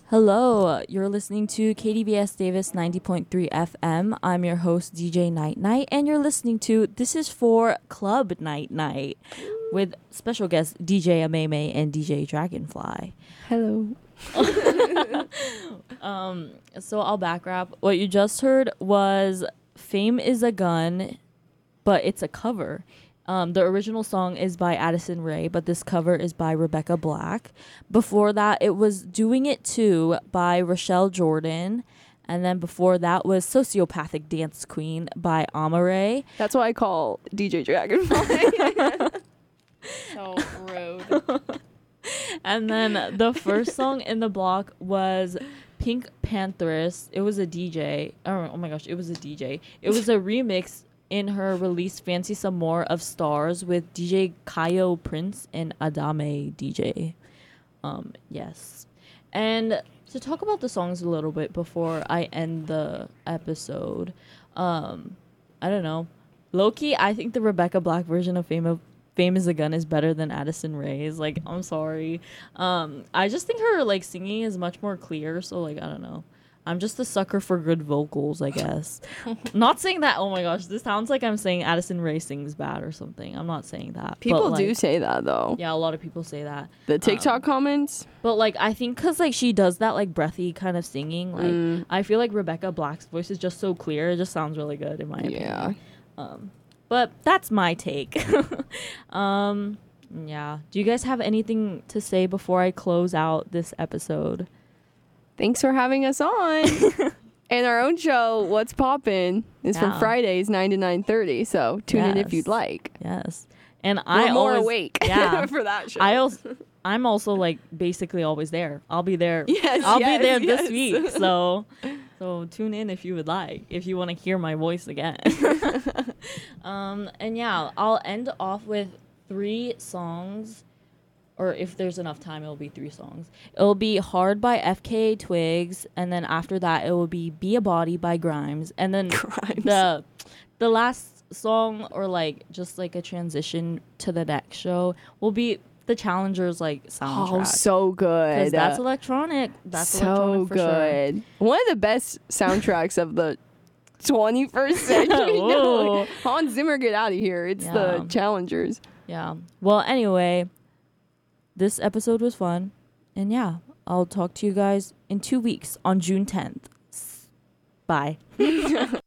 Hello, you're listening to KDBS Davis 90.3 FM. I'm your host, DJ Night Night, and you're listening to This Is For Club Night Night with special guests DJ Ameme and DJ Dragonfly. Hello. So I'll back rap. What you just heard was Fame is a Gun, but it's a cover. The original song is by Addison Rae, but this cover is by Rebecca Black. Before that, it was Doing It Too by Rochelle Jordan. And then before that was Sociopathic Dance Queen by Amare. That's what I call DJ Dragonfly. So rude. And then the first song in the block was Pink Pantheress. It was a DJ. Oh my gosh, it was a DJ. It was a remix in her release Fancy Some More of Stars with DJ Kayo Prince and Adame DJ. Yes. And to talk about the songs a little bit before I end the episode, I don't know. Low-key, I think the Rebecca Black version of Fame is a Gun is better than Addison Rae's. Like, I'm sorry. I just think her, like, singing is much more clear, so, like, I don't know. I'm just a sucker for good vocals, I guess. Not saying that, oh my gosh, this sounds like I'm saying Addison Rae sings bad or something. I'm not saying that. People but, do like, say that, though. Yeah, a lot of people say that. The TikTok comments? But, like, I think because, like, she does that, like, breathy kind of singing. Like, I feel like Rebecca Black's voice is just so clear. It just sounds really good, in my opinion. Yeah. But that's my take. Yeah. Do you guys have anything to say before I close out this episode? Thanks for having us on. And our own show, What's Poppin', is from Fridays 9 to 9:30. So tune in if you'd like. Yes. And We're more always, awake for that show. I'm also like basically always there. I'll be there. Yes, I'll be there this week. So tune in if you would like, if you want to hear my voice again. And yeah, I'll end off with 3 songs. Or if there's enough time, it'll be 3 songs. It'll be Hard by FKA Twigs, and then after that, it will be a Body by Grimes. And then the last song, or like just like a transition to the next show, will be the Challengers like soundtrack. Oh, so good. Because that's electronic. That's so electronic for good. Sure. One of the best soundtracks of the 21st century. No, Hans Zimmer, get out of here. It's the Challengers. Yeah. Well, anyway, this episode was fun. And yeah, I'll talk to you guys in 2 weeks on June 10th. Bye.